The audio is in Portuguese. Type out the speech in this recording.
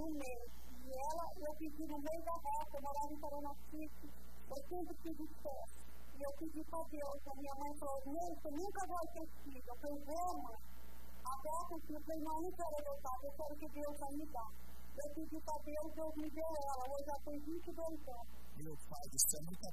do meio. E eu pedi no meio da rota, eu morava em Paranapique, eu sempre pedi fé. E eu pedi para Deus, a minha mãe falou, você nunca vai ter filho. Eu falei, mãe, aberta aqui, eu falei, não quero adotar, eu quero que Deus vai me dar. Eu pedi para Deus, Deus me deu ela, hoje já tem 22 anos. Meu pai, isso é muita